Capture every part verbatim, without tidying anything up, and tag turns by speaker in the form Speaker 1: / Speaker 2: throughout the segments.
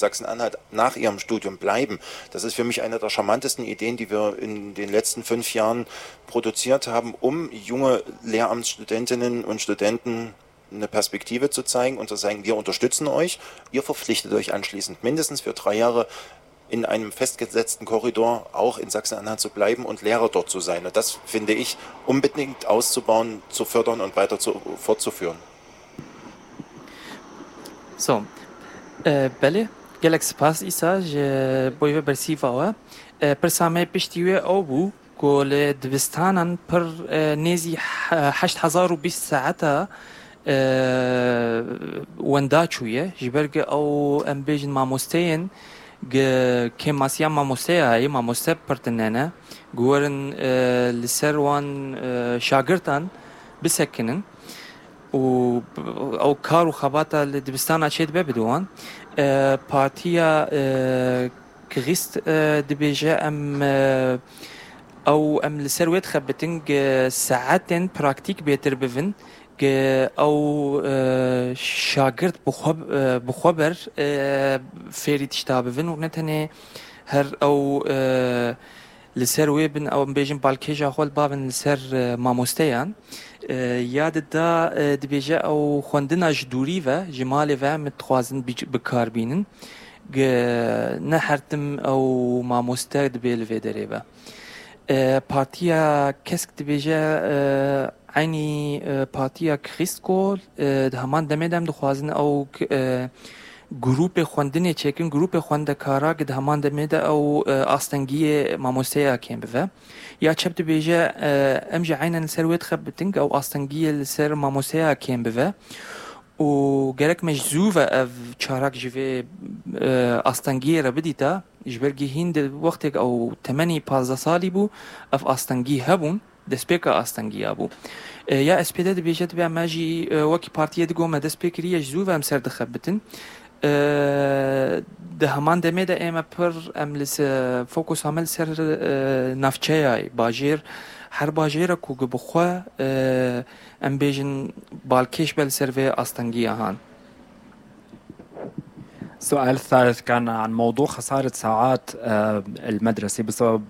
Speaker 1: Sachsen-Anhalt nach ihrem Studium bleiben. Das ist für mich eine der charmantesten Ideen, die wir in den letzten fünf Jahren produziert haben, um junge Lehramtsstudentinnen und Studenten eine Perspektive zu zeigen und zu sagen, wir unterstützen euch, ihr verpflichtet euch anschließend mindestens für drei Jahre in einem festgesetzten Korridor auch in Sachsen-Anhalt zu bleiben und Lehrer dort zu sein. Und das finde ich unbedingt auszubauen, zu fördern und weiter zu, fortzuführen.
Speaker 2: So, بله گلک سپاس ایسا ج بوی برسیفا و پر سامه پشتیوه او بو کل دبستانن پر نیزی هشت هزار و بیست ساعتا وندا چویه جبرگ او ام بیجن ماموستین که ماسیان ماموسته های ماموسته پرتننه گورن لسر وان شاگردان بسکنن و او کار و خباتا لدبستان چید ببدوان پارتیا کریست دبیجه ام او ام لسر وید خبتنگ ساعتين براكتيك بيتر بفن او شاگرد بخبر فيري تشتابفن ونتني هر او لسر ويبن او بيجن بالكيجا خول بابن لسر ماموستيان یاد دا دبیجه او خوندنا جدوری و جمال و متخوازن بکار بینن نه هرتم او ماموسته دبیل و داره و پارتیا کسک دبیجه عینی پارتیا کریستکول ده همان دمیدم دخوازن او گروپ خوندنی چکن گروپ خوندکارا که همان دمیده او آستنگی ماموسته کم بوه یا چبت بیجه امجا عینن سرویت خبتنگ او آستنگی سر ماموسته کم بوه و گرک مجزوفه او چارک جوه آستنگی را بدیتا جبرگی هند وقتی او تمنی پازده سالی بو اف آستنگی هبون دسپیک آستنگی ابو یا اسپیده بیجه بیا ماجی وکی پارتیه دگو ما دسپیکریه جزوفه ام سر دخبتن ده همان دمه ده اما پر املس فوکس عمل سر نفچه باجیر هر باجیر کو بخوا ام بیجن بالکش بل سروی استنگی هان.
Speaker 3: السؤال الثالث كان عن موضوع خسارة ساعات المدرسة بسبب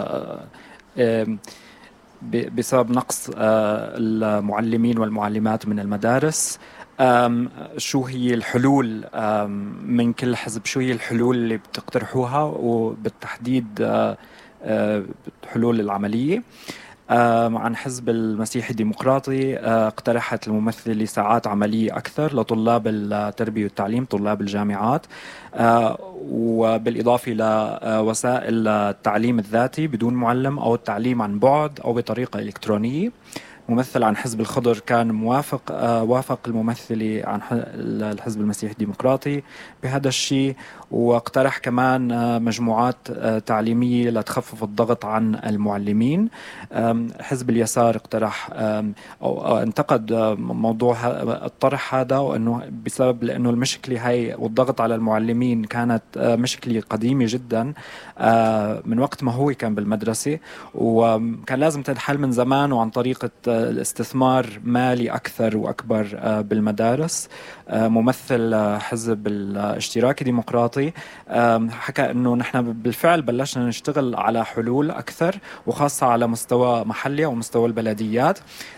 Speaker 3: بسبب نقص المعلمين والمعلمات من المدارس. شو هي الحلول من كل حزب؟ شو هي الحلول اللي بتقترحوها وبالتحديد الحلول العملية؟ عن حزب المسيحي الديمقراطي اقترحت الممثلة ساعات عملية أكثر لطلاب التربية والتعليم طلاب الجامعات وبالإضافة لوسائل التعليم الذاتي بدون معلم أو التعليم عن بعد أو بطريقة إلكترونية. ممثل عن حزب الخضر كان موافق آه وافق الممثلة عن الحزب المسيحي الديمقراطي بهذا الشيء واقترح كمان آه مجموعات آه تعليمية لتخفف الضغط عن المعلمين. حزب اليسار اقترح أو, أو انتقد موضوع الطرح هذا وأنه بسبب لأنه المشكلة هاي والضغط على المعلمين كانت آه مشكلة قديمة جدا آه من وقت ما هو كان بالمدرسة وكان لازم تنحل من زمان وعن طريقة الاستثمار مالي أكثر وأكبر بالمدارس. ممثل حزب الاشتراكي الديمقراطي حكى أنه نحن بالفعل بلشنا نشتغل على حلول أكثر وخاصة على مستوى محلي ومستوى البلديات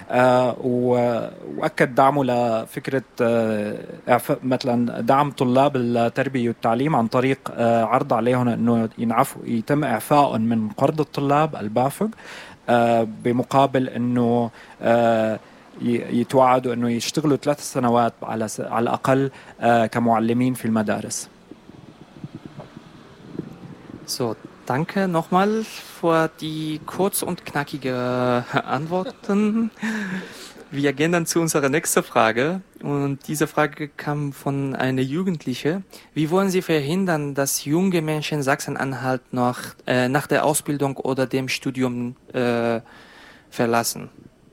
Speaker 3: وأكد دعمه لفكرة مثلا دعم طلاب التربية والتعليم عن طريق عرض عليهم أنه ينعفوا يتم إعفاء من قرض الطلاب البافق بمقابل أنه يتوعدوا أنه يشتغلوا ثلاث سنوات على على الأقل كمعلمين في المدارس.
Speaker 2: So, danke nochmal für die kurz und knackige Antworten. Wir gehen dann zu unserer nächsten Frage und diese Frage kam von einer Jugendlichen. Wie wollen Sie verhindern, dass junge Menschen Sachsen-Anhalt noch äh, nach der Ausbildung oder dem Studium äh, verlassen?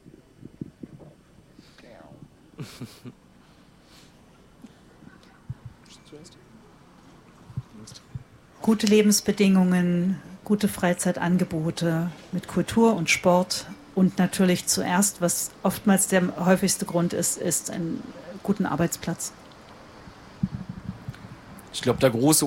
Speaker 4: Gute Lebensbedingungen, gute Freizeitangebote mit Kultur und Sport. Und natürlich zuerst, was oftmals der häufigste Grund ist, ist einen guten Arbeitsplatz.
Speaker 5: Ich glaube, der große